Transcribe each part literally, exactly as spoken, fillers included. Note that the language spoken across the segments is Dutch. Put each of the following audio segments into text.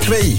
twee.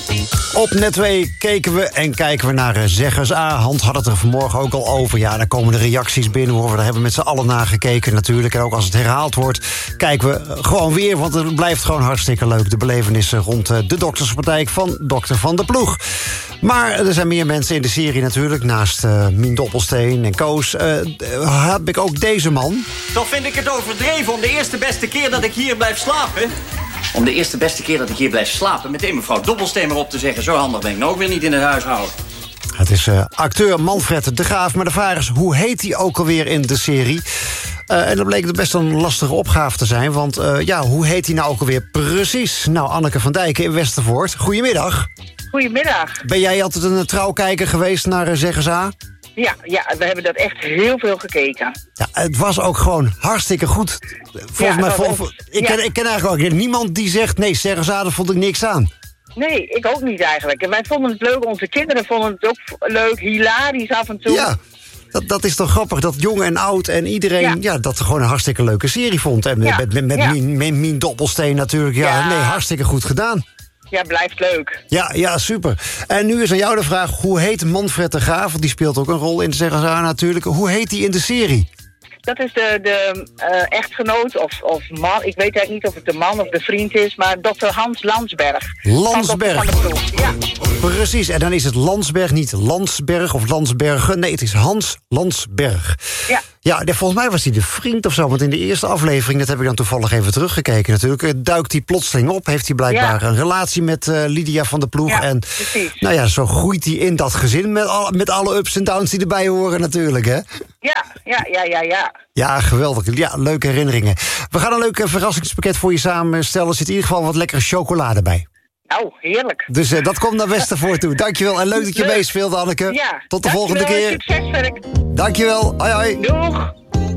Op Net twee keken we en kijken we naar uh, Zeggers A. Hand had het er vanmorgen ook al over. Ja, daar komen de reacties binnen, hoor. Daar hebben we met z'n allen naar gekeken natuurlijk. En ook als het herhaald wordt, kijken we uh, gewoon weer. Want het blijft gewoon hartstikke leuk. De belevenissen rond uh, de dokterspraktijk van dokter Van der Ploeg. Maar er zijn meer mensen in de serie natuurlijk. Naast uh, Mien Doppelsteen en Koos uh, uh, heb ik ook deze man. Toch vind ik het overdreven om de eerste beste keer dat ik hier blijf slapen... Om de eerste beste keer dat ik hier blijf slapen... meteen mevrouw Doppelsteen maar op te zeggen... zo handig ben ik nou ook weer niet in het huishouden. Het is uh, acteur Manfred de Graaf. Maar de vraag is, hoe heet hij ook alweer in de serie? Uh, en dat bleek best een lastige opgave te zijn. Want uh, ja, hoe heet hij nou ook alweer precies? Nou, Anneke van Dijken in Westervoort. Goedemiddag. Goedemiddag. Ben jij altijd een trouwkijker geweest naar uh, Zeggers A? Ja, ja, we hebben dat echt heel veel gekeken. Ja, het was ook gewoon hartstikke goed. Volgens ja, mij, vol, ook, ik, ja. ken, ik ken eigenlijk ook niemand die zegt... nee, Zeggers A, daar vond ik niks aan. Nee, ik ook niet eigenlijk. En wij vonden het leuk, onze kinderen vonden het ook leuk, hilarisch af en toe. Ja, dat, dat is toch grappig, dat jong en oud en iedereen... Ja, ja dat gewoon een hartstikke leuke serie vond. En ja. met, met, met ja. Mien, met Mien Doppelsteen natuurlijk. Ja, ja, nee, hartstikke goed gedaan. Ja, blijft leuk. Ja, ja, super. En nu is aan jou de vraag, hoe heet Manfred de Graaf? Die speelt ook een rol in Zeggers A natuurlijk. Hoe heet hij in de serie? Dat is de, de uh, echtgenoot of, of man, ik weet eigenlijk niet of het de man of de vriend is... maar dokter Hans Landsberg. Landsberg. Van de ja. Precies, en dan is het Landsberg, niet Landsberg of Landsbergen. Nee, het is Hans Landsberg. Ja. Ja, volgens mij was hij de vriend of zo. Want in de eerste aflevering, dat heb ik dan toevallig even teruggekeken natuurlijk... duikt hij plotseling op, heeft hij blijkbaar ja. een relatie met uh, Lydia van der Ploeg. Ja, en precies. Nou ja, zo groeit hij in dat gezin met, al, met alle ups en downs die erbij horen natuurlijk, hè? Ja, ja, ja, ja, ja. Ja, geweldig. Ja, leuke herinneringen. We gaan een leuk verrassingspakket voor je samenstellen. Er zit in ieder geval wat lekkere chocolade bij. Nou, heerlijk. Dus uh, dat komt naar Westervoort toe. Dankjewel en leuk dat je meespeelde, Anneke. Ja, tot de volgende keer. Succeswerk. Dankjewel. Hoi, hoi. Doeg.